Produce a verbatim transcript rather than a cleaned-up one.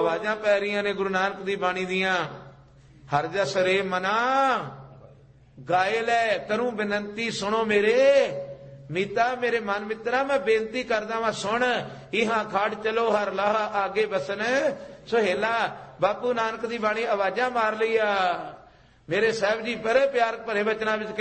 आवाजां पै रहीआं ने गुरु नानक दी बाणी दियां। हर जस रे मना गाए लै करूं बिनंती सुनो मेरे मीता। मेरे मन मित्रा मैं बेनती करदा वां सुन। इहां खाड़ चलो हर लाहा आगे बसन सुहेला। बापू नानक दी बाणी आवाजां मार लईआ मेरे साहब जी बड़े प्यार भरे वचनां विच